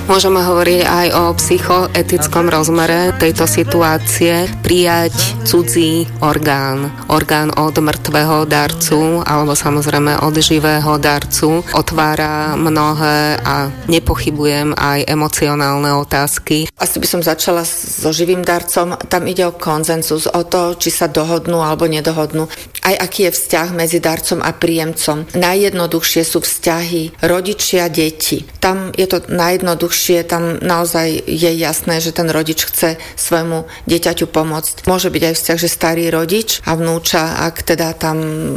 Môžeme hovoriť aj o psychoetickom rozmere tejto situácie. Prijať cudzí orgán od mŕtvého darcu alebo samozrejme od živého darcu otvára mnohé a nepochybujem aj emocionálne otázky. Asi by som začala so živým darcom. Tam ide o konsenzus, o to, či sa dohodnú alebo nedohodnú. Aj aký je vzťah medzi darcom a príjemcom. Najjednoduchšie sú vzťahy rodičia, deti. Tam je to najjednoduchšie, tam naozaj je jasné, že ten rodič chce svojmu dieťaťu pomôcť. Môže byť aj vzťah, že starý rodič a vnúča, ak teda tam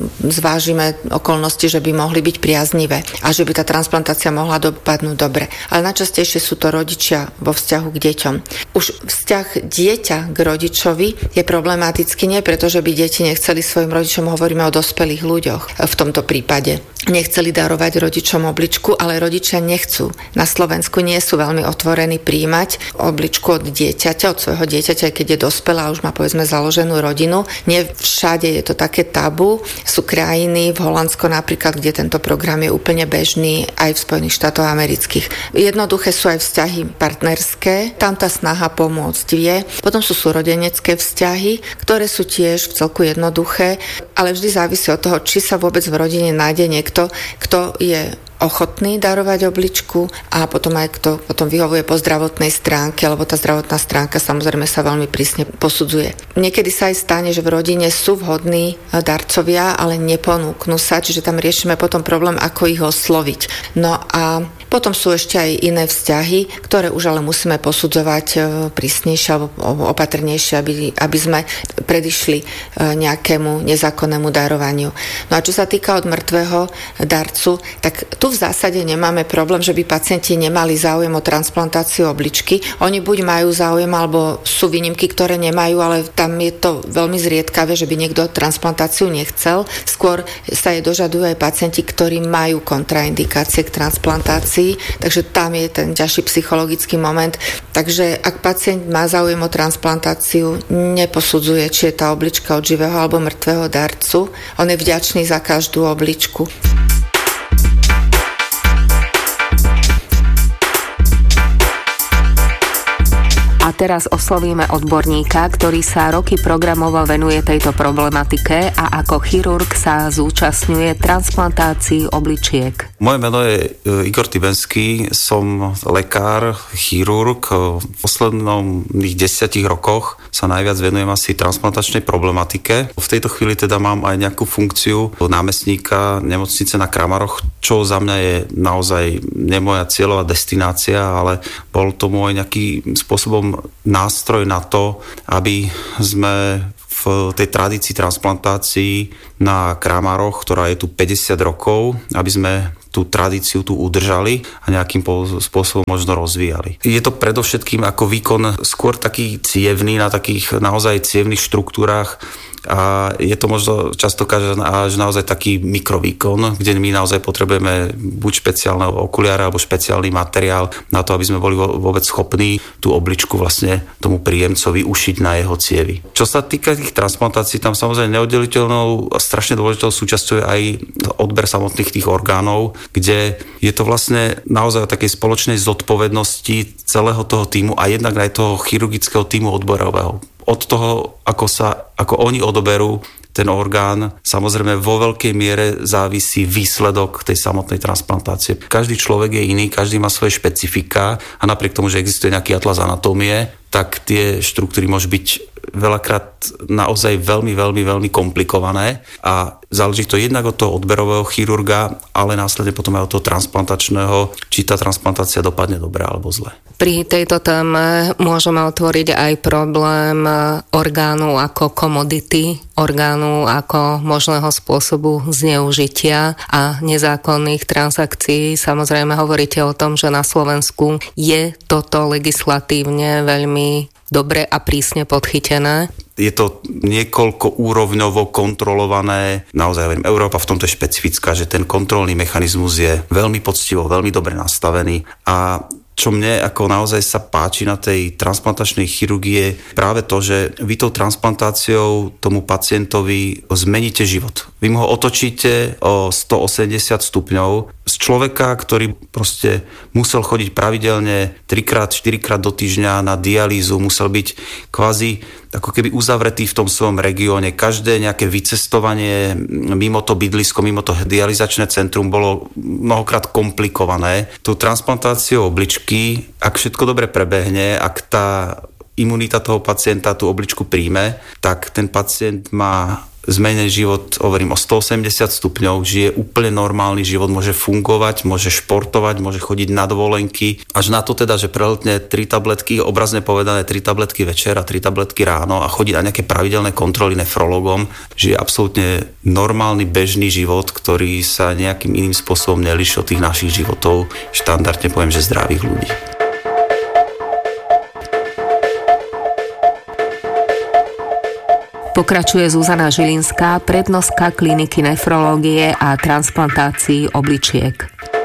zvážime okolnosti, že by mohli byť priaznivé a že by tá transplantácia mohla dopadnúť dobre. Ale najčastejšie sú to rodičia vo vzťahu k deťom. Už vzťah dieťa k rodičovi je problematický, nie preto, že by deti nechceli svojim rodičom, hovoríme o dospelých ľuďoch v tomto prípade. Nechceli darovať rodičom obličku, ale rodičia nechcú. Na Slovensku nie sú veľmi otvorení prijímať obličku od dieťaťa, od svojho dieťaťa, keď je dospelá a už má povedzme založenú rodinu. Nie všade je to také tabu. Sú krajiny, v Holandsko napríklad, kde tento program je úplne bežný, aj v Spojených štátoch amerických. Jednoduché sú aj vzťahy partnerské, tam tá snaha pomôcť vie. Potom sú súrodenecké vzťahy, ktoré sú tiež v celku jednoduché, ale vždy závisí od toho, či sa vôbec v rodine nájde niekto, kto je ochotný darovať obličku a potom aj kto potom vyhovuje po zdravotnej stránke, lebo tá zdravotná stránka samozrejme sa veľmi prísne posudzuje. Niekedy sa aj stane, že v rodine sú vhodní darcovia, ale neponúknú sa, čiže tam riešime potom problém, ako ich osloviť. No a potom sú ešte aj iné vzťahy, ktoré už ale musíme posudzovať prísnejšie alebo opatrnejšie, aby sme predišli nejakému nezákonnému darovaniu. No a čo sa týka od mŕtvého darcu, tak tu v zásade nemáme problém, že by pacienti nemali záujem o transplantáciu obličky. Oni buď majú záujem, alebo sú výnimky, ktoré nemajú, ale tam je to veľmi zriedkavé, že by niekto transplantáciu nechcel. Skôr sa jej dožadujú aj pacienti, ktorí majú kontraindikácie k transplantácii, takže tam je ten ťažší psychologický moment. Takže ak pacient má záujem o transplantáciu, neposudzuje, či je tá oblička od živého alebo mŕtvého darcu. On je vďačný za každú obličku. A teraz oslovíme odborníka, ktorý sa roky programovo venuje tejto problematike a ako chirurg sa zúčastňuje transplantácií obličiek. Moje meno je Igor Tybenský, som lekár, chirurg. V posledných 10 rokoch sa najviac venujem asi transplantačnej problematike. V tejto chvíli teda mám aj nejakú funkciu námestníka nemocnice na Kramaroch, čo za mňa je naozaj nie moja cieľová destinácia, ale bol to môj nejaký spôsobom nástroj na to, aby sme v tej tradícii transplantácií na Kramaroch, ktorá je tu 50 rokov, aby sme tú tradíciu tu udržali a nejakým spôsobom možno rozvíjali. Je to predovšetkým ako výkon skôr taký cievný, na takých naozaj cievnych štruktúrach a je to možno častokrát až naozaj taký mikrovýkon, kde my naozaj potrebujeme buď špeciálne okuliare alebo špeciálny materiál na to, aby sme boli vôbec schopní tú obličku vlastne tomu príjemcovi ušiť na jeho cievy. Čo sa týka tých transplantácií, tam samozrejme neoddeliteľnou a strašne dôležitou súčasťou je aj odber samotných tých orgánov, kde je to vlastne naozaj o takej spoločnej zodpovednosti celého toho tímu a jednak aj toho chirurgického tímu odborového. Od toho, ako oni odoberú ten orgán, samozrejme vo veľkej miere závisí výsledok tej samotnej transplantácie. Každý človek je iný, každý má svoje špecifika a napriek tomu, že existuje nejaký atlas anatómie, tak tie štruktúry môžu byť veľakrát naozaj veľmi, veľmi, veľmi komplikované a záleží to jednak od toho odberového chirurga, ale následne potom aj od toho transplantačného, či tá transplantácia dopadne dobre alebo zle. Pri tejto téme môžeme otvoriť aj problém orgánu ako komodity, orgánu ako možného spôsobu zneužitia a nezákonných transakcií. Samozrejme hovoríte o tom, že na Slovensku je toto legislatívne veľmi dobre a prísne podchytené. Je to niekoľko úrovňovo kontrolované. Naozaj hovorím, Európa v tomto je špecifická, že ten kontrolný mechanizmus je veľmi poctivo, veľmi dobre nastavený a čo mne ako naozaj sa páči na tej transplantačnej chirurgii je práve to, že vy tou transplantáciou tomu pacientovi zmeníte život. Vy mu ho otočíte o 180 stupňov, z človeka, ktorý proste musel chodiť pravidelne 3-4 do týždňa na dialýzu, musel byť kvázi ako keby uzavretý v tom svojom regióne. Každé nejaké vycestovanie mimo to bydlisko, mimo to dialyzačné centrum bolo mnohokrát komplikované. Tú transplantáciou obličky, ak všetko dobre prebehne, ak tá imunita toho pacienta tú obličku príjme, tak ten pacient má zmenený život, hovorím, o 180 stupňov, žije úplne normálny život, môže fungovať, môže športovať, môže chodiť na dovolenky, až na to teda, že preletne 3 tabletky, obrazne povedané 3 tabletky večer a 3 tabletky ráno a chodí na nejaké pravidelné kontroly nefrologom, žije absolútne normálny, bežný život, ktorý sa nejakým iným spôsobom nelíši od tých našich životov, štandardne poviem, že zdravých ľudí. Pokračuje Zuzana Žilinská, prednostka kliniky nefrológie a transplantácií obličiek.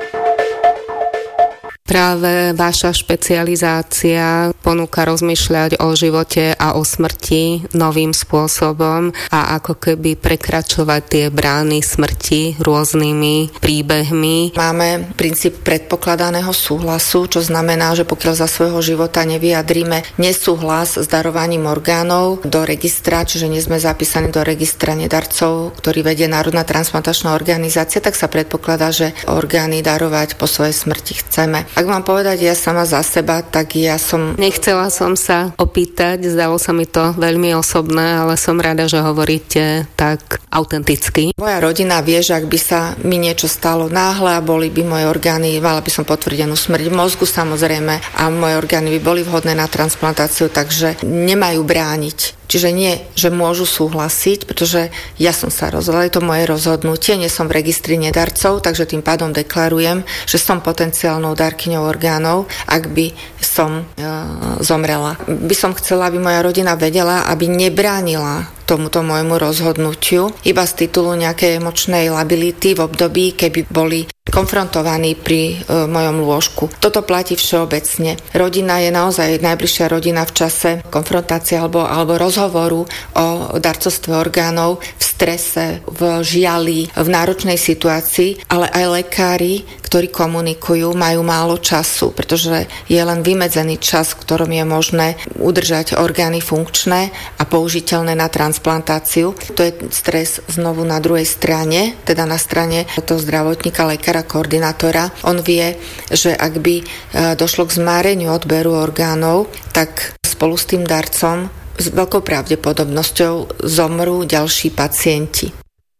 Práve vaša špecializácia ponúka rozmýšľať o živote a o smrti novým spôsobom a ako keby prekračovať tie brány smrti rôznymi príbehmi. Máme princíp predpokladaného súhlasu, čo znamená, že pokiaľ za svojho života nevyjadríme nesúhlas s darovaním orgánov do registra, čiže nie sme zapísaní do registra nedarcov, ktorý vedie Národná transplantačná organizácia, tak sa predpokladá, že orgány darovať po svojej smrti chceme. Ak mám povedať ja sama za seba, tak ja som... Nechcela som sa opýtať, zdalo sa mi to veľmi osobné, ale som rada, že hovoríte tak autenticky. Moja rodina vie, že ak by sa mi niečo stalo náhle a boli by moje orgány, mala by som potvrdenú smrť mozgu samozrejme a moje orgány by boli vhodné na transplantáciu, takže nemajú brániť. Čiže nie, že môžu súhlasiť, pretože ja som sa rozhodla, je to moje rozhodnutie, nie som v registri nedarcov, takže tým pádom deklarujem, že som potenciálnou darkyňou orgánov, ak by som zomrela. By som chcela, aby moja rodina vedela, aby nebránila tomuto môjmu rozhodnutiu, iba z titulu nejakej emočnej lability v období, keby boli konfrontovaní pri mojom lôžku. Toto platí všeobecne. Rodina je naozaj najbližšia rodina v čase konfrontácie alebo rozhovoru o darcovstve orgánov v strese, v žiali, v náročnej situácii, ale aj lekári, ktorí komunikujú, majú málo času, pretože je len vymedzený čas, v ktorom je možné udržať orgány funkčné a použiteľné na transplantáciu. To je stres znovu na druhej strane, teda na strane toho zdravotníka, lekára, koordinátora. On vie, že ak by došlo k zmáreniu odberu orgánov, tak spolu s tým darcom s veľkou pravdepodobnosťou zomrú ďalší pacienti.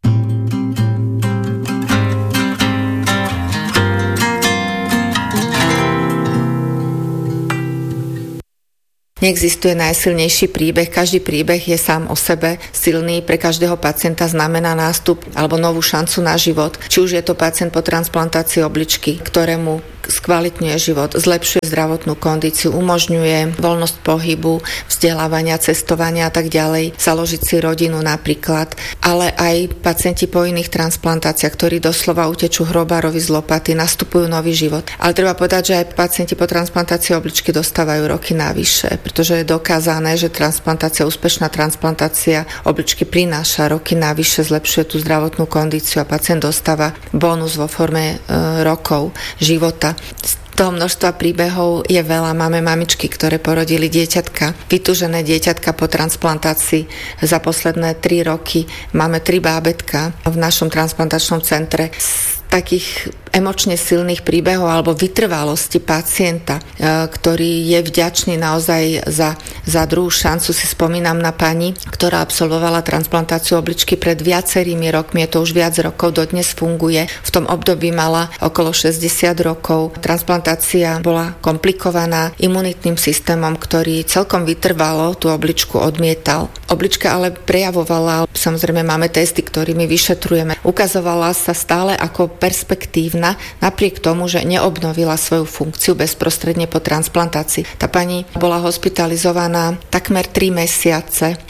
Neexistuje najsilnejší príbeh, každý príbeh je sám o sebe silný, pre každého pacienta znamená nástup alebo novú šancu na život. Či už je to pacient po transplantácii obličky, ktorému skvalitňuje život, zlepšuje zdravotnú kondíciu, umožňuje voľnosť pohybu, vzdelávania, cestovania a tak ďalej, založiť si rodinu napríklad, ale aj pacienti po iných transplantáciách, ktorí doslova utečú hrobárovi z lopaty, nastupujú nový život. Ale treba povedať, že aj pacienti po transplantácii obličky dostávajú roky navyše, pretože je dokázané, že úspešná transplantácia obličky prináša roky navyše, zlepšuje tú zdravotnú kondíciu a pacient dostáva bonus vo forme rokov života. Z toho množstva príbehov je veľa. Máme mamičky, ktoré porodili dieťatka, vytúžené dieťatka po transplantácii. Za posledné 3 roky máme 3 bábätka v našom transplantačnom centre. Z takých emočne silných príbehov alebo vytrvalosti pacienta, ktorý je vďačný naozaj za druhú šancu. Si spomínam na pani, ktorá absolvovala transplantáciu obličky pred viacerými rokmi, je to už viac rokov, dodnes funguje. V tom období mala okolo 60 rokov. Transplantácia bola komplikovaná imunitným systémom, ktorý celkom vytrvalo tú obličku odmietal. Oblička ale prejavovala, samozrejme máme testy, ktorými vyšetrujeme, ukazovala sa stále ako perspektívna, napriek tomu, že neobnovila svoju funkciu bezprostredne po transplantácii. Tá pani bola hospitalizovaná takmer 3 mesiace.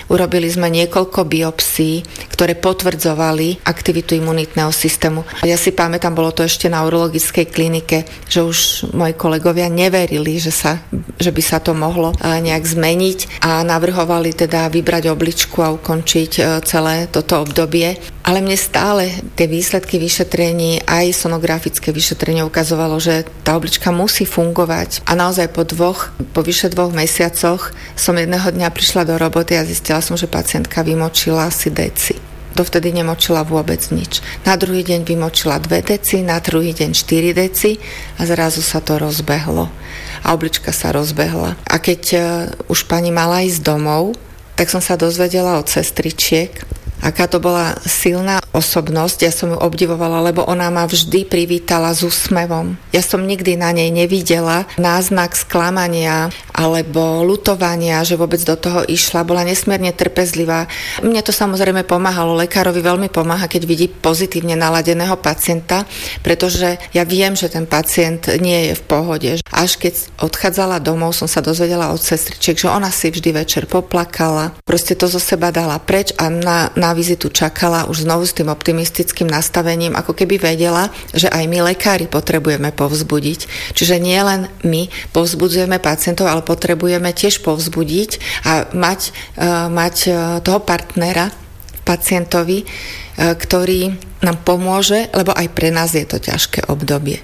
Urobili sme niekoľko biopsií, ktoré potvrdzovali aktivitu imunitného systému. Ja si pamätám, bolo to ešte na urologickej klinike, že už moji kolegovia neverili, že by sa to mohlo nejak zmeniť a navrhovali teda vybrať obličku a ukončiť celé toto obdobie. Ale mne stále tie výsledky vyšetrení, aj sonografické vyšetrenie ukazovalo, že tá oblička musí fungovať. A naozaj po vyše 2 mesiacoch som jedného dňa prišla do roboty a zistila som, že pacientka vymočila asi deci. Dovtedy nemočila vôbec nič. Na druhý deň vymočila 2 deci, na druhý deň 4 deci a zrazu sa to rozbehlo. A oblička sa rozbehla. A keď už pani mala ísť domov, tak som sa dozvedela od sestričiek, aká to bola silná osobnosť. Ja som ju obdivovala, lebo ona ma vždy privítala s úsmevom. Ja som nikdy na nej nevidela náznak sklamania alebo ľutovania, že vôbec do toho išla. Bola nesmierne trpezlivá. Mne to samozrejme pomáhalo. Lekárovi veľmi pomáha, keď vidí pozitívne naladeného pacienta, pretože ja viem, že ten pacient nie je v pohode. Až keď odchádzala domov, som sa dozvedela od sestričiek, že ona si vždy večer poplakala. Proste to zo seba dala preč a na vizitu čakala už znovu s tým optimistickým nastavením, ako keby vedela, že aj my lekári potrebujeme povzbudiť. Čiže nie len my povzbudzujeme pacientov, ale potrebujeme tiež povzbudiť a mať toho partnera pacientovi, ktorý nám pomôže, lebo aj pre nás je to ťažké obdobie.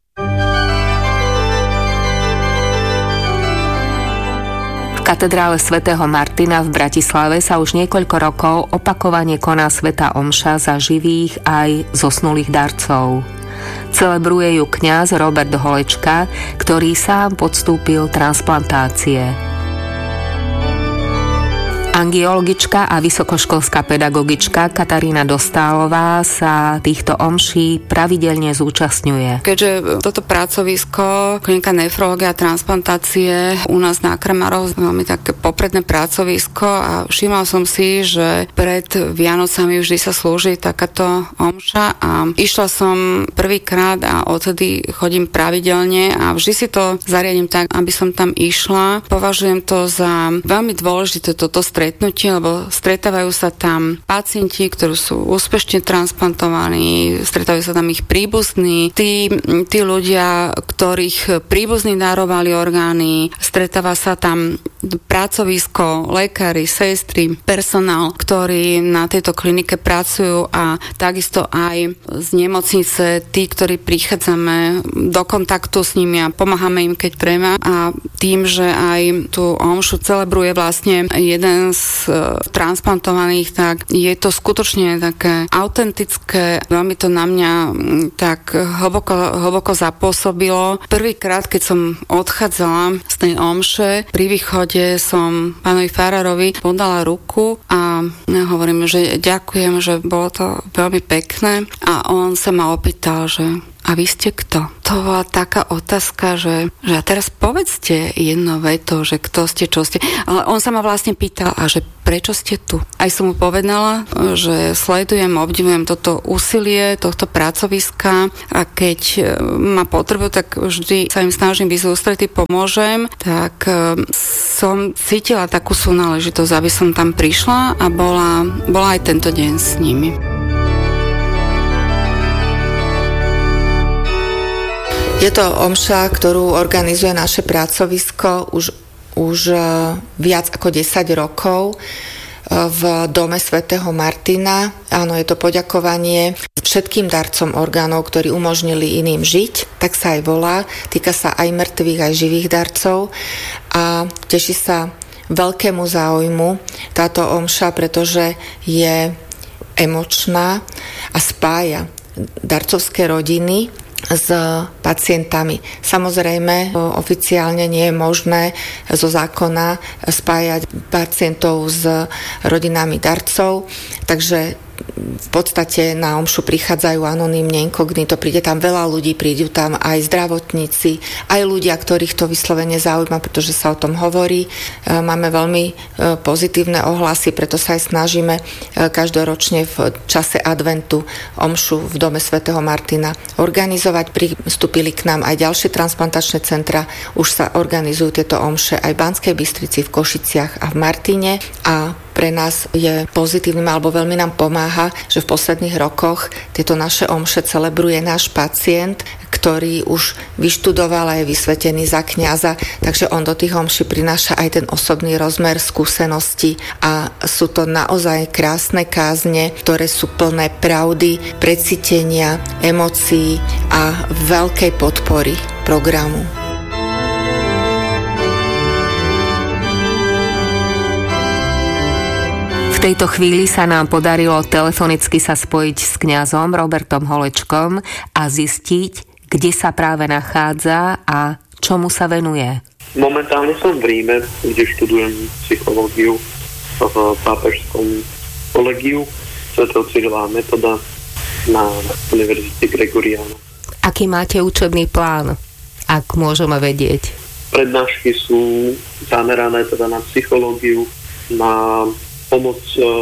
V katedrále svätého Martina v Bratislave sa už niekoľko rokov opakovane koná svätá omša za živých aj zosnulých darcov. Celebruje ju kňaz Robert Holečka, ktorý sám podstúpil transplantácie. Angiologička a vysokoškolská pedagogička Katarína Dostálová sa týchto omší pravidelne zúčastňuje. Keďže toto pracovisko, klinika nefrológie a transplantácie u nás na Kramarov, veľmi také popredné pracovisko a všimla som si, že pred Vianocami vždy sa slúži takáto omša a išla som prvýkrát a odtedy chodím pravidelne a vždy si to zariadím tak, aby som tam išla. Považujem to za veľmi dôležité toto stretnutie, lebo stretávajú sa tam pacienti, ktorí sú úspešne transplantovaní, stretávajú sa tam ich príbuzní, tí ľudia, ktorých príbuzní darovali orgány, stretáva sa tam pracovisko, lekári, sestry, personál, ktorí na tejto klinike pracujú a takisto aj z nemocnice, tí, ktorí prichádzame do kontaktu s nimi a pomáhame im, keď treba. A tým, že aj tú omšu celebruje vlastne jeden z transplantovaných, tak je to skutočne také autentické, veľmi to na mňa tak hlboko zapôsobilo. Prvýkrát, keď som odchádzala z tej omše, pri východe som pánovi farárovi podala ruku a hovorím, že ďakujem, že bolo to veľmi pekné a on sa ma opýtal, že a vy ste kto? To bola taká otázka, že a teraz povedzte jedno veto, že kto ste, čo ste. Ale on sa ma vlastne pýtal, a že prečo ste tu? Aj som mu povedala, že sledujem, obdivujem toto úsilie, tohto pracoviska a keď ma potrebujú, tak vždy sa im snažím byť ústretí, pomôžem. Tak som cítila takú súnáležitosť, aby som tam prišla a bola aj tento deň s nimi. Je to omša, ktorú organizuje naše pracovisko už viac ako 10 rokov v dome svätého Martina. Áno, je to poďakovanie všetkým darcom orgánov, ktorí umožnili iným žiť, tak sa aj volá. Týka sa aj mŕtvych, aj živých darcov a teší sa veľkému záujmu táto omša, pretože je emočná a spája darcovské rodiny s pacientami. Samozrejme, oficiálne nie je možné zo zákona spájať pacientov s rodinami darcov, takže v podstate na omšu prichádzajú anonymne, inkognito, príde tam veľa ľudí, prídu tam aj zdravotníci, aj ľudia, ktorých to vyslovene zaujíma, pretože sa o tom hovorí. Máme veľmi pozitívne ohlasy, preto sa aj snažíme každoročne v čase adventu omšu v dome svätého Martina organizovať. Pristúpili k nám aj ďalšie transplantačné centra, už sa organizujú tieto omše aj v Banskej Bystrici, v Košiciach a v Martine a pre nás je pozitívnym alebo veľmi nám pomáha, že v posledných rokoch tieto naše omše celebruje náš pacient, ktorý už vyštudoval a je vysvetený za kňaza, takže on do tých omší prináša aj ten osobný rozmer skúsenosti a sú to naozaj krásne kázne, ktoré sú plné pravdy, precítenia, emócií a veľkej podpory programu. V tejto chvíli sa nám podarilo telefonicky sa spojiť s kňazom Robertom Holečkom a zistiť, kde sa práve nachádza a čomu sa venuje. Momentálne som v Ríme, kde študujem psychológiu v pápežskom kolegiu svätého Cyrila a Metoda na Univerzite Gregoriana. Aký máte učebný plán, ak môžeme vedieť? Prednášky sú zamerané teda na psychológiu, na pomoc,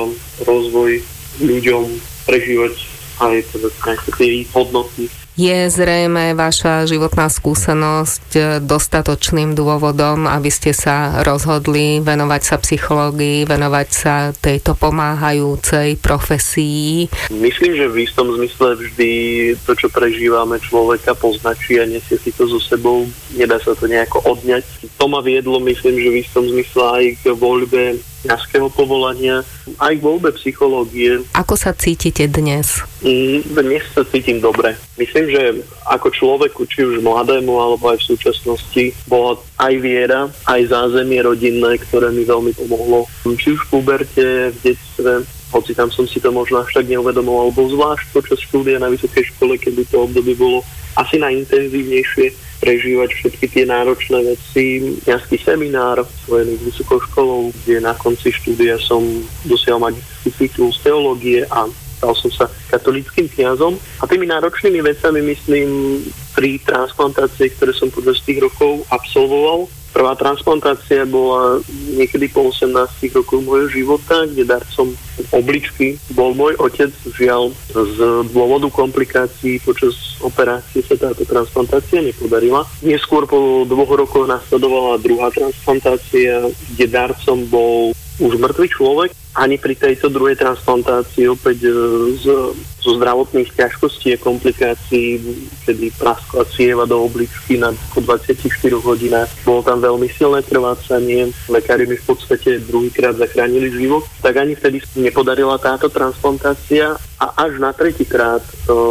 rozvoj ľuďom prežívať aj teda tie ich hodnoty. Je zrejme vaša životná skúsenosť dostatočným dôvodom, aby ste sa rozhodli venovať sa psychológii, venovať sa tejto pomáhajúcej profesii? Myslím, že v istom zmysle vždy to, čo prežívame, človeka poznačí a nesie si to so sebou. Nedá sa to nejako odňať. To ma viedlo, myslím, že v istom zmysle aj k voľbe kňazského povolania, aj k voľbe psychológie. Ako sa cítite dnes? Dnes sa cítim dobre. Myslím, že ako človeku, či už mladému, alebo aj v súčasnosti, bola aj viera, aj zázemie rodinné, ktoré mi veľmi pomohlo. Či už v puberte, v detstve, hoci tam som si to možno až tak neuvedomoval, alebo zvlášť počas štúdia na vysokej škole, kedy to obdobie bolo asi najintenzívnejšie prežívať všetky tie náročné veci. Kňazský seminár spojený s vysokou školou, kde na konci štúdia som dosiahol magisterský titul z teológie a stal som sa katolíckym kňazom. A tými náročnými vecami myslím 3 transplantácie, ktoré som počas tých rokov absolvoval. Prvá transplantácia bola niekedy po 18 rokoch môjho života, kde darcom obličky bol môj otec. Žiaľ, z dôvodu komplikácií počas operácie sa táto transplantácia nepodarila. Neskôr po 2 rokoch nasledovala druhá transplantácia, kde darcom bol už mŕtvý človek. Ani pri tejto druhej transplantácii opäť zo zdravotných ťažkostí a komplikácií, kedy praskla cieva do obličky na 24 hodinách. Bolo tam veľmi silné krvácanie, lekári mi v podstate druhýkrát zachránili život, tak ani vtedy nepodarila táto transplantácia a až na tretíkrát,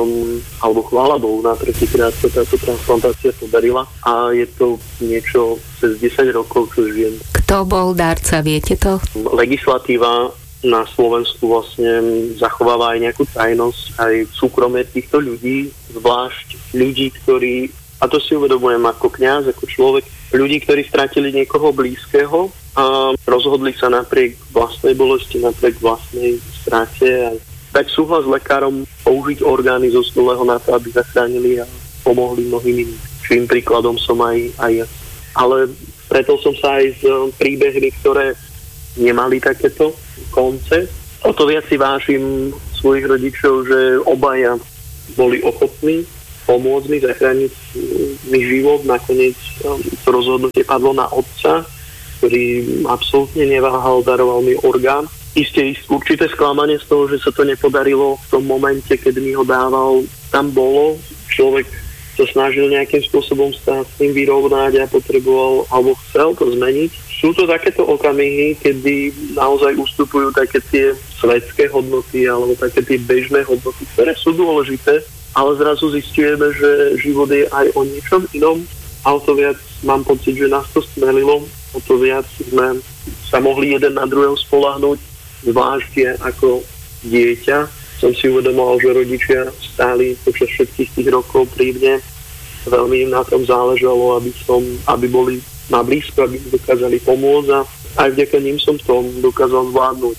alebo chvála Bohu, na tretíkrát sa táto transplantácia podarila a je to niečo cez 10 rokov, čo žijem. Kto bol darca, viete to? Legislatíva na Slovensku vlastne zachováva aj nejakú tajnosť, aj súkromie týchto ľudí, zvlášť ľudí, ktorí, a to si uvedomujem ako kňaz, ako človek, ľudí, ktorí stratili niekoho blízkeho a rozhodli sa napriek vlastnej bolesti, napriek vlastnej strate, tak súhlas s lekárom použiť orgány zosnulého na to, aby zachránili a pomohli mnohým iným. Čím príkladom som aj ja. Ale stretol som sa aj s príbehmi, ktoré nemali takéto konce. O to viac si vážim svojich rodičov, že obaja boli ochotní pomôcť mi, zachrániť mi život. Nakoniec to rozhodnutie padlo na otca, ktorý absolútne neváhal, daroval mi orgán. Isté určité sklamanie z toho, že sa to nepodarilo v tom momente, keď mi ho dával, tam bolo. Človek sa snažil nejakým spôsobom sa s tým vyrovnať a potreboval, alebo chcel to zmeniť. Sú to takéto okamihy, kedy naozaj ustupujú také tie svetské hodnoty alebo také tie bežné hodnoty, ktoré sú dôležité, ale zrazu zistujeme, že život je aj o niečom inom a o to viac mám pocit, že nás to stmelilo, o to viac sme sa mohli jeden na druhého spoľahnúť, zvlášť ako dieťa. Som si uvedomoval, že rodičia stáli počas všetkých tých rokov pri mne. Veľmi im na tom záležalo, aby boli na blízko, aby dokázali pomôcť a aj vďaka ním som to dokázal zvládnuť.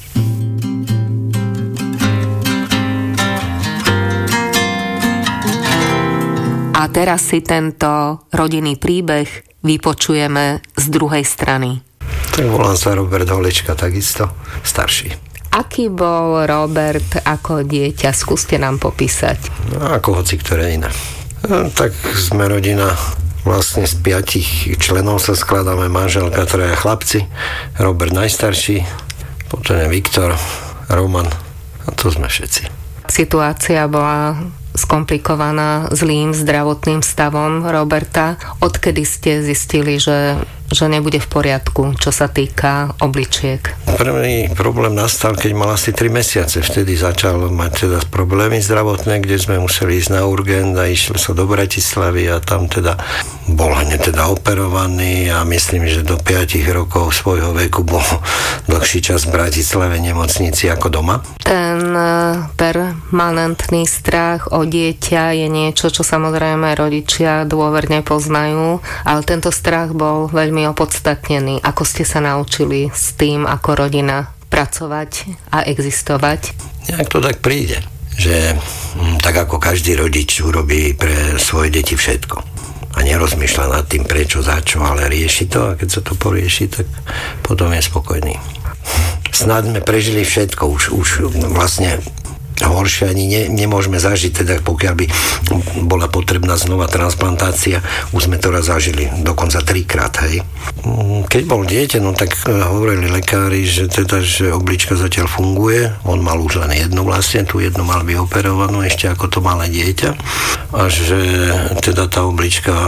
A teraz si tento rodinný príbeh vypočujeme z druhej strany. Tak volám sa Robert Holečka, takisto starší. Aký bol Robert ako dieťa? Skúste nám popísať. No, ako hoci ktoré iné. No, tak sme rodina, vlastne z 5 členov sa skladáme, manželka, traja chlapci, Robert najstarší, potom je Viktor, Roman a to sme všetci. Situácia bola skomplikovaná zlým zdravotným stavom Roberta. Odkedy ste zistili, že nebude v poriadku, čo sa týka obličiek? Prvý problém nastal, keď mal asi 3 mesiace. Vtedy začal mať teda problémy zdravotné, kde sme museli ísť na urgent a išli sa do Bratislavy a tam teda bol hneď teda operovaný a myslím, že do 5 rokov svojho veku bol dlhší čas v Bratislave nemocnici ako doma. Ten permanentný strach o dieťa je niečo, čo samozrejme rodičia dôverne poznajú, ale tento strach bol veľmi opodstatnený. Ako ste sa naučili s tým ako rodina pracovať a existovať? Nejak to tak príde, že tak ako každý rodič urobí pre svoje deti všetko a nerozmýšľa nad tým prečo, za čo, ale rieši to a keď sa to porieši, tak potom je spokojný. Snad sme prežili všetko, už vlastne horšie ani nemôžeme zažiť, teda pokiaľ by bola potrebná znova transplantácia, už sme to raz zažili, dokonca 3-krát, hej. Keď bol dieťa, no tak hovorili lekári, že oblička zatiaľ funguje, on mal už len jednu vlastne, tú jednu mal vyoperovanú ešte ako to malé dieťa a že teda tá oblička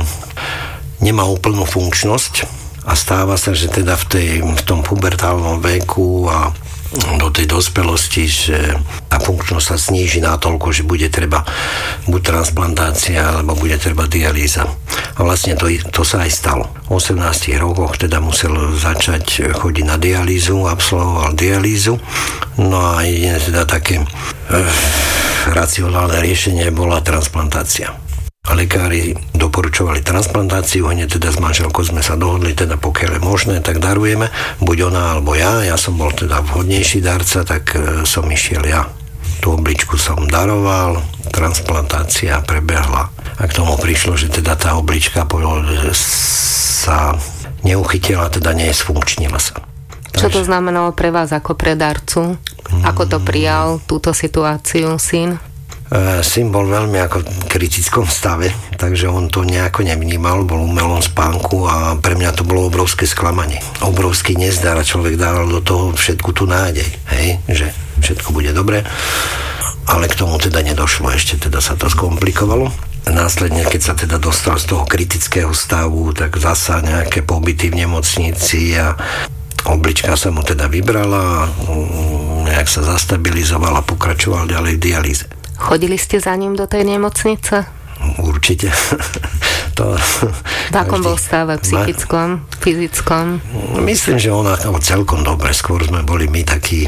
nemá úplnú funkčnosť a stáva sa, že teda v tom pubertálnom veku a do tej dospelosti, že tá funkčnosť sa sníži natoľko, že bude treba buď transplantácia, alebo bude treba dialýza. A vlastne to sa aj stalo. V 18 rokoch teda musel začať chodiť na dialýzu, absolvoval dialýzu. No a jediné teda také racionálne riešenie bola transplantácia. A lekári doporučovali transplantáciu, hneď teda s manželkou sme sa dohodli, teda pokiaľ je možné, tak darujeme, buď ona alebo ja som bol teda vhodnejší darca, tak som išiel ja. Tú obličku som daroval, transplantácia prebehla a k tomu prišlo, že teda tá oblička sa neuchytila, teda nesfunkčnila sa. Čo to znamenalo pre vás ako pre darcu? Ako to prijal túto situáciu syn? Syn bol veľmi ako v kritickom stave, takže on to nejako nevnímal, bol v umelom spánku a pre mňa to bolo obrovské sklamanie. Obrovský nezdar a človek dával do toho všetku tú nádej, hej, že všetko bude dobre, ale k tomu teda nedošlo, ešte teda sa to skomplikovalo. Následne, keď sa teda dostal z toho kritického stavu, tak zasa nejaké pobyty v nemocnici a oblička sa mu teda vybrala, nejak sa zastabilizovala, pokračoval ďalej v dialýze. Chodili ste za ním do tej nemocnice? Určite. V akom bol stave? Psychickom? Fyzickom? Myslím, že ona celkom dobre. Skôr sme boli my takí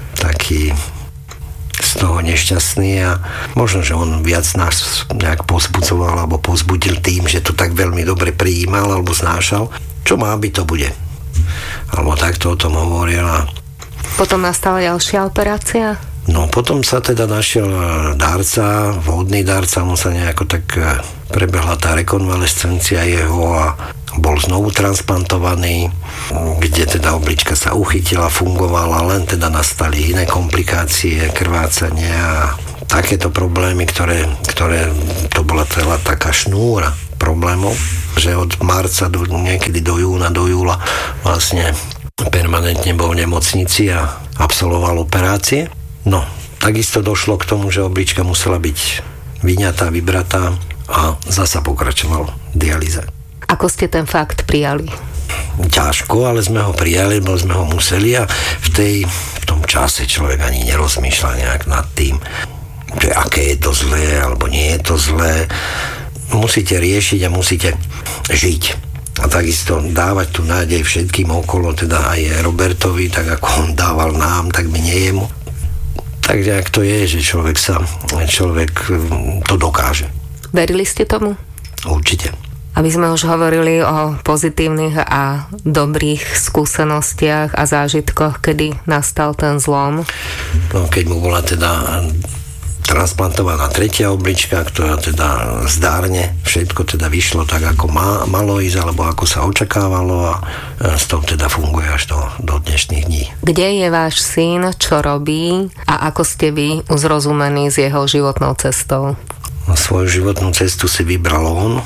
z toho nešťastní a možno, že on viac nás nejak pozbudzoval alebo pozbudil tým, že to tak veľmi dobre prijímal alebo znášal. Čo má byť, to bude. Alebo takto o tom hovorila. Potom nastala ďalšia operácia? No potom sa teda našiel darca, vhodný darca, mu sa nejako tak prebehla tá rekonvalescencia jeho a bol znovu transplantovaný, kde teda oblička sa uchytila, fungovala, len teda nastali iné komplikácie, krvácanie a takéto problémy, ktoré to bola celá taká šnúra problémov, že od marca niekedy do júla vlastne permanentne bol v nemocnici a absolvoval operácie. No, takisto došlo k tomu, že oblička musela byť vyňatá, vybratá a zasa pokračoval dialýza. Ako ste ten fakt prijali? Ťažko, ale sme ho prijali, bo sme ho museli a v tom čase človek ani nerozmýšľa nejak nad tým, že aké je to zlé, alebo nie je to zlé. Musíte riešiť a musíte žiť. A takisto dávať tú nádej všetkým okolo, teda aj Robertovi, tak ako on dával nám, tak my nie jemu. Tak nejak to je, že človek to dokáže. Verili ste tomu? Určite. Aby sme už hovorili o pozitívnych a dobrých skúsenostiach a zážitkoch, kedy nastal ten zlom. No, keď mu bola teda transplantovaná tretia oblička, ktorá teda zdárne všetko teda vyšlo tak, ako malo ísť, alebo ako sa očakávalo a s tom teda funguje až do dnešných dní. Kde je váš syn, čo robí a ako ste vy uzrozumení s jeho životnou cestou? Svoju životnú cestu si vybral on,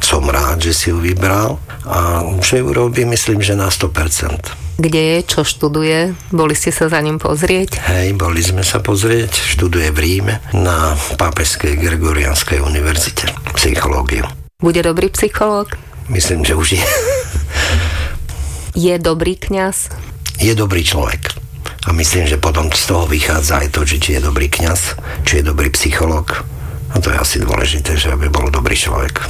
som rád, že si ju vybral a že ju robí, myslím, že na 100%. Kde je, čo študuje? Boli ste sa za ním pozrieť? Hej, boli sme sa pozrieť. Študuje v Ríme na Pápežskej Gregorianskej univerzite psychológiu. Bude dobrý psychológ? Myslím, že už je. Je dobrý kňaz? Je dobrý človek. A myslím, že potom z toho vychádza aj to, že či je dobrý kňaz, či je dobrý psychológ. A to je asi dôležité, že aby bol dobrý človek.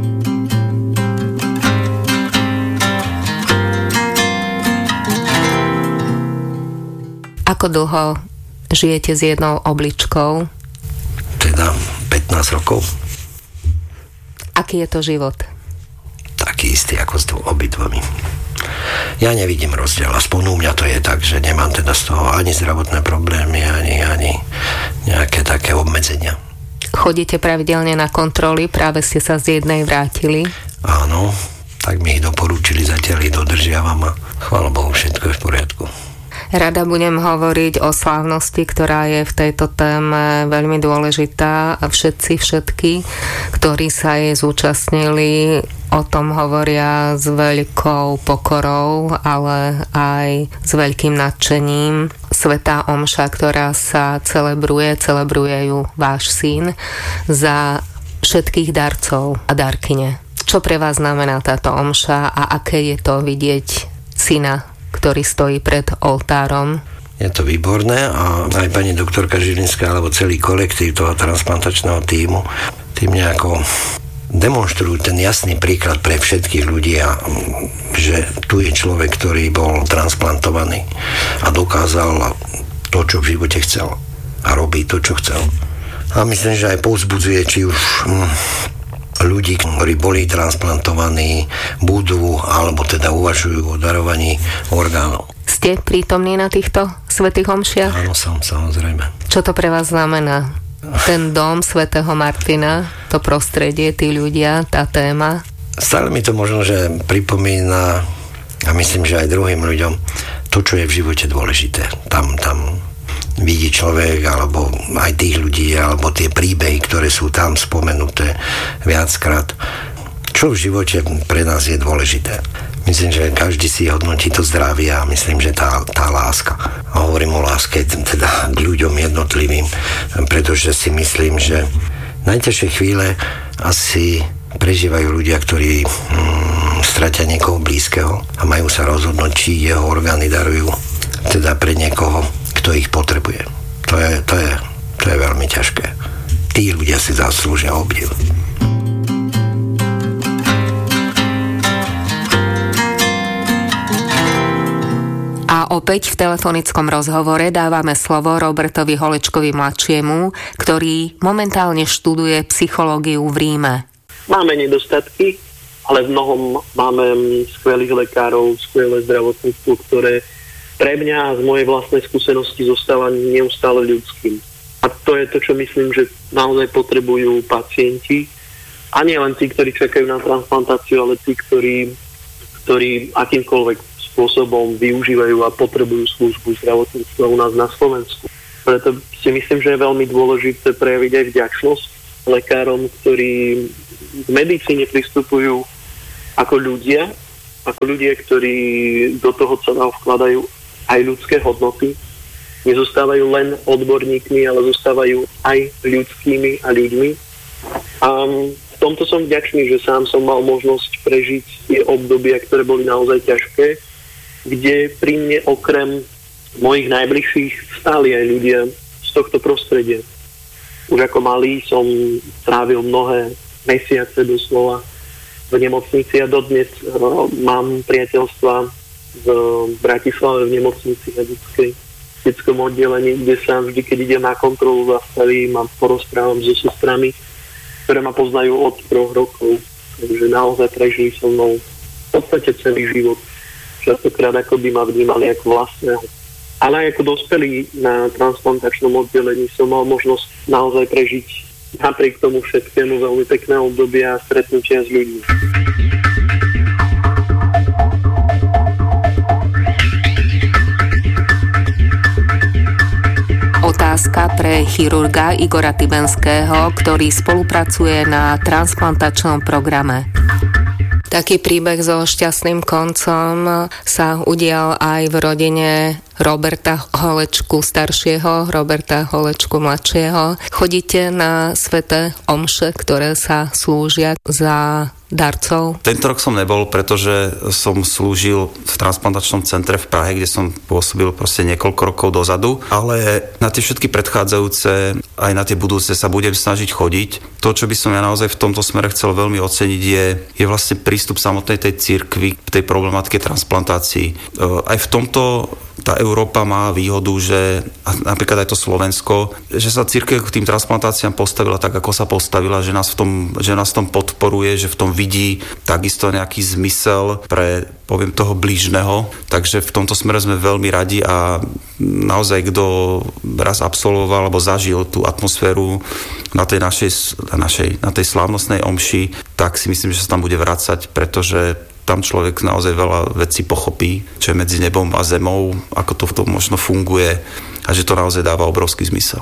Ako dlho žijete s jednou obličkou? Teda 15 rokov. Aký je to život? Taký istý ako s obidvomi. Ja nevidím rozdiel, aspoň u mňa to je tak, že nemám teda z toho ani zdravotné problémy, ani nejaké také obmedzenia. Chodíte pravidelne na kontroly, práve ste sa z jednej vrátili? Áno, tak mi ich doporúčili, zatiaľ ich dodržiavam a chvála Bohu, všetko je v poriadku. Rada budem hovoriť o slávnosti, ktorá je v tejto téme veľmi dôležitá a všetky, ktorí sa jej zúčastnili, o tom hovoria s veľkou pokorou, ale aj s veľkým nadšením. Svätá omša, ktorá sa celebruje ju váš syn za všetkých darcov a darkyne. Čo pre vás znamená táto omša a aké je to vidieť syna, ktorý stojí pred oltárom? Je to výborné a aj pani doktorka Žilinská alebo celý kolektív toho transplantačného tímu tým nejako demonštrujú ten jasný príklad pre všetkých ľudí, že tu je človek, ktorý bol transplantovaný a dokázal to, čo v živote chcel a robí to, čo chcel. A myslím, že aj povzbudzuje, či už ľudí, ktorí boli transplantovaní, budú, alebo teda uvažujú o darovaní orgánov. Ste prítomní na týchto svätých omšiach? Áno, samozrejme. Čo to pre vás znamená? Ten dom svätého Martina, to prostredie, tí ľudia, tá téma? Stále mi to možno, že pripomína, a myslím, že aj druhým ľuďom, to, čo je v živote dôležité. Tam vidí človek, alebo aj tých ľudí, alebo tie príbehy, ktoré sú tam spomenuté viackrát. Čo v živote pre nás je dôležité? Myslím, že každý si hodnotí to zdravie a myslím, že tá láska. A hovorím o láske teda k ľuďom jednotlivým, pretože si myslím, že najťažšie chvíle asi prežívajú ľudia, ktorí stratia niekoho blízkeho a majú sa rozhodnúť, či jeho orgány darujú teda pre niekoho, kto ich potrebuje. To je veľmi ťažké. Tí ľudia si zaslúžia obdiv. A opäť v telefonickom rozhovore dávame slovo Robertovi Holečkovi mladšiemu, ktorý momentálne študuje psychológiu v Ríme. Máme nedostatky, ale v mnohom máme skvelých lekárov, skvelé zdravotníctvo, ktoré pre mňa a z mojej vlastnej skúsenosti zostáva neustále ľudským. A to je to, čo myslím, že naozaj potrebujú pacienti. A nie len tí, ktorí čakajú na transplantáciu, ale tí, ktorí akýmkoľvek spôsobom využívajú a potrebujú službu zdravotníctva u nás na Slovensku. Preto si myslím, že je veľmi dôležité prejaviť aj vďačnosť lekárom, ktorí k medicíne pristupujú ako ľudia, ktorí do toho celého vkladajú aj ľudské hodnoty. Nezostávajú len odborníkmi, ale zostávajú aj ľudskými a ľuďmi. A v tomto som vďačný, že sám som mal možnosť prežiť tie obdobia, ktoré boli naozaj ťažké, kde pri mne okrem mojich najbližších stáli aj ľudia z tohto prostredia. Už ako malý som trávil mnohé mesiace doslova v nemocnici a dodnes mám priateľstva v Bratislave v nemocnici na detskom oddelení, kde sa vždy, keď idem na kontrolu, zastavím a porozprávam so sestrami, ktoré ma poznajú od 3 rokov. Takže naozaj prežili so mnou v podstate celý život. Častokrát ako by ma vnímali ako vlastného. Ale aj ako dospelý na transplantačnom oddelení som mal možnosť naozaj prežiť napriek tomu všetkému veľmi pekné obdobia a stretnutia s ľuďmi. Otázka pre chirurga Igora Tybenského, ktorý spolupracuje na transplantačnom programe. Taký príbeh so šťastným koncom sa udial aj v rodine Roberta Holečku staršieho, Roberta Holečku mladšieho. Chodíte na sväté omše, ktoré sa slúžia za darcov? Tento rok som nebol, pretože som slúžil v transplantačnom centre v Prahe, kde som pôsobil proste niekoľko rokov dozadu, ale na tie všetky predchádzajúce, aj na tie budúce sa budem snažiť chodiť. To, čo by som ja naozaj v tomto smere chcel veľmi oceniť, je vlastne prístup samotnej tej cirkvi k tej problematike transplantácií. Aj v tomto tá Európa má výhodu, že napríklad aj to Slovensko, že sa cirkev k tým transplantáciám postavila tak, ako sa postavila, že nás v tom podporuje, že v tom vidí takisto nejaký zmysel pre, poviem, toho blížneho. Takže v tomto smere sme veľmi radi a naozaj, kto raz absolvoval alebo zažil tú atmosféru na tej slávnostnej omši, tak si myslím, že sa tam bude vracať, pretože tam človek naozaj veľa vecí pochopí, čo je medzi nebom a zemou, ako to v tom možno funguje a že to naozaj dáva obrovský zmysel.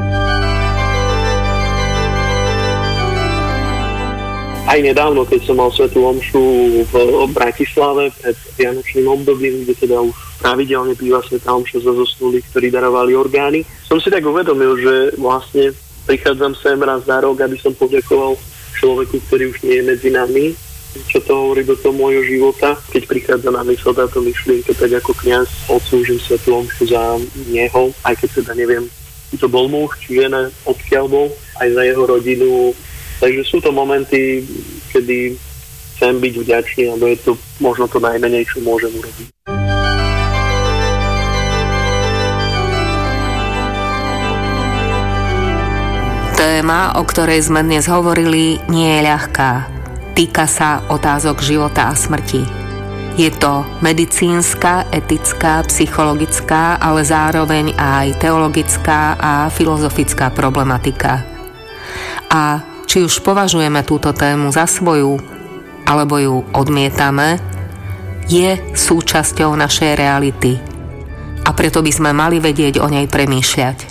Aj nedávno, keď som mal svätú omšu v Bratislave pred vianočným obdobím, kde teda už pravidelne býva svätá omša za zosnulých, ktorí darovali orgány, som si tak uvedomil, že vlastne prichádzam sem raz za rok, aby som poďakoval človeku, ktorý už nie je medzi nami, čo to hovorí do toho môjho života. Keď prichádza na mysl táto myšlienka, tak ako kňaz odslúžim svätú omšu za neho, aj keď teda neviem, či to bol muž, či žena, odkiaľ bol, aj za jeho rodinu. Takže sú to momenty, kedy chcem byť vďačný, alebo je to možno to najmenej, čo môžem urobiť. Téma, o ktorej sme dnes hovorili, nie je ľahká. Týka sa otázok života a smrti. Je to medicínska, etická, psychologická, ale zároveň aj teologická a filozofická problematika. A či už považujeme túto tému za svoju, alebo ju odmietame, je súčasťou našej reality. A preto by sme mali vedieť o nej premýšľať.